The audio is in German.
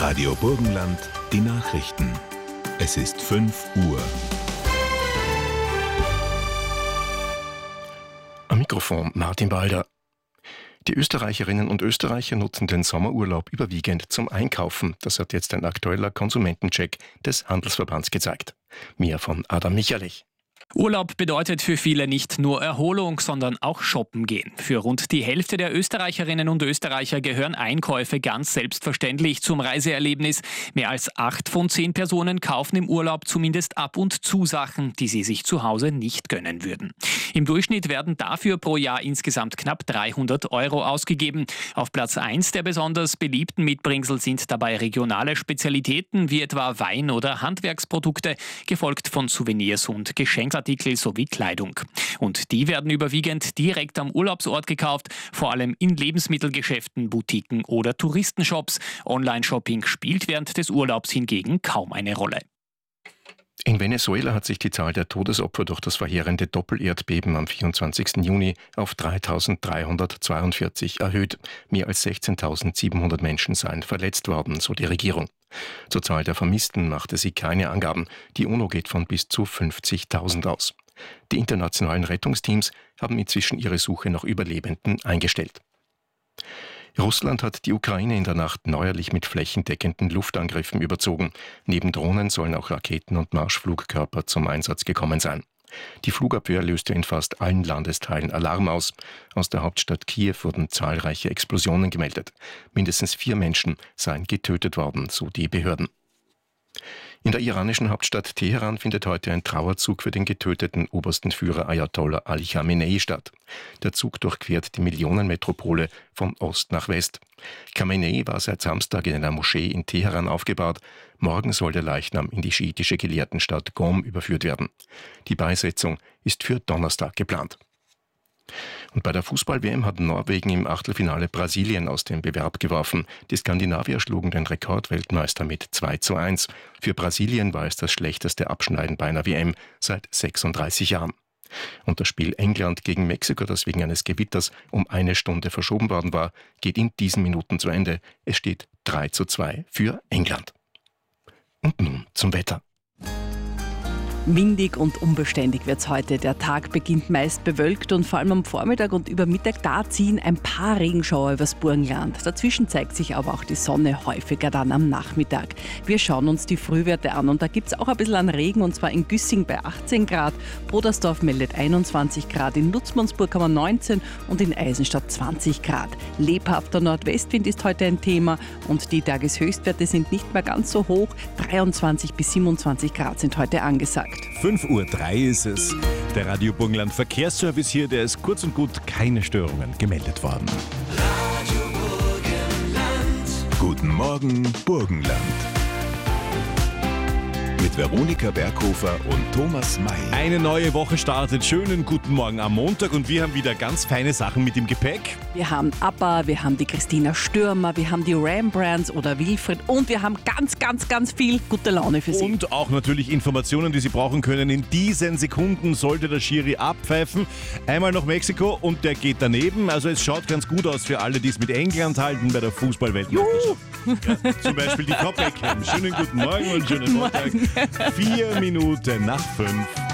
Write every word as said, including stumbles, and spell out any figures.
Radio Burgenland, die Nachrichten. Es ist fünf Uhr. Am Mikrofon Martin Balder. Die Österreicherinnen und Österreicher nutzen den Sommerurlaub überwiegend zum Einkaufen. Das hat jetzt ein aktueller Konsumentencheck des Handelsverbands gezeigt. Mehr von Adam Michalich. Urlaub bedeutet für viele nicht nur Erholung, sondern auch shoppen gehen. Für rund die Hälfte der Österreicherinnen und Österreicher gehören Einkäufe ganz selbstverständlich zum Reiseerlebnis. Mehr als acht von zehn Personen kaufen im Urlaub zumindest ab und zu Sachen, die sie sich zu Hause nicht gönnen würden. Im Durchschnitt werden dafür pro Jahr insgesamt knapp dreihundert Euro ausgegeben. Auf Platz eins der besonders beliebten Mitbringsel sind dabei regionale Spezialitäten wie etwa Wein- oder Handwerksprodukte, gefolgt von Souvenirs und Geschenksartikel sowie Kleidung. Und die werden überwiegend direkt am Urlaubsort gekauft, vor allem in Lebensmittelgeschäften, Boutiquen oder Touristenshops. Online-Shopping spielt während des Urlaubs hingegen kaum eine Rolle. In Venezuela hat sich die Zahl der Todesopfer durch das verheerende Doppelerdbeben am vierundzwanzigsten Juni auf dreitausenddreihundertzweiundvierzig erhöht. Mehr als sechzehntausendsiebenhundert Menschen seien verletzt worden, so die Regierung. Zur Zahl der Vermissten machte sie keine Angaben. Die UNO geht von bis zu fünfzigtausend aus. Die internationalen Rettungsteams haben inzwischen ihre Suche nach Überlebenden eingestellt. Russland hat die Ukraine in der Nacht neuerlich mit flächendeckenden Luftangriffen überzogen. Neben Drohnen sollen auch Raketen und Marschflugkörper zum Einsatz gekommen sein. Die Flugabwehr löste in fast allen Landesteilen Alarm aus. Aus der Hauptstadt Kiew wurden zahlreiche Explosionen gemeldet. Mindestens vier Menschen seien getötet worden, so die Behörden. In der iranischen Hauptstadt Teheran findet heute ein Trauerzug für den getöteten obersten Führer Ayatollah Ali Khamenei statt. Der Zug durchquert die Millionenmetropole von Ost nach West. Khamenei war seit Samstag in einer Moschee in Teheran aufgebahrt. Morgen soll der Leichnam in die schiitische Gelehrtenstadt Qom überführt werden. Die Beisetzung ist für Donnerstag geplant. Und bei der Fußball-W M hat Norwegen im Achtelfinale Brasilien aus dem Bewerb geworfen. Die Skandinavier schlugen den Rekordweltmeister mit zwei zu eins. Für Brasilien war es das schlechteste Abschneiden bei einer W M seit sechsunddreißig Jahren. Und das Spiel England gegen Mexiko, das wegen eines Gewitters um eine Stunde verschoben worden war, geht in diesen Minuten zu Ende. Es steht drei zu zwei für England. Und nun zum Wetter. Windig und unbeständig wird's heute. Der Tag beginnt meist bewölkt und vor allem am Vormittag und über Mittag, da ziehen ein paar Regenschauer übers Burgenland. Dazwischen zeigt sich aber auch die Sonne häufiger dann am Nachmittag. Wir schauen uns die Frühwerte an und da gibt's auch ein bisschen an Regen, und zwar in Güssing bei achtzehn Grad, Brodersdorf meldet einundzwanzig Grad, in Lutzmannsburg haben wir neunzehn und in Eisenstadt zwanzig Grad. Lebhafter Nordwestwind ist heute ein Thema und die Tageshöchstwerte sind nicht mehr ganz so hoch. dreiundzwanzig bis siebenundzwanzig Grad sind heute angesagt. fünf Uhr drei ist es. Der Radio Burgenland Verkehrsservice hier, der ist kurz und gut keine Störungen gemeldet worden. Radio Burgenland. Guten Morgen, Burgenland. Mit Veronika Berghofer und Thomas May. Eine neue Woche startet. Schönen guten Morgen am Montag und wir haben wieder ganz feine Sachen mit im Gepäck. Wir haben ABBA, wir haben die Christina Stürmer, wir haben die Rembrandts oder Wilfried und wir haben ganz, ganz, ganz viel gute Laune für Sie. Und auch natürlich Informationen, die Sie brauchen können. In diesen Sekunden sollte der Schiri abpfeifen. Einmal nach Mexiko und der geht daneben. Also es schaut ganz gut aus für alle, die es mit England halten bei der Fußball-Weltmeisterschaft. Ja, zum Beispiel die Top Beckham. Schönen guten Morgen und schönen Montag. Vier Minuten nach fünf.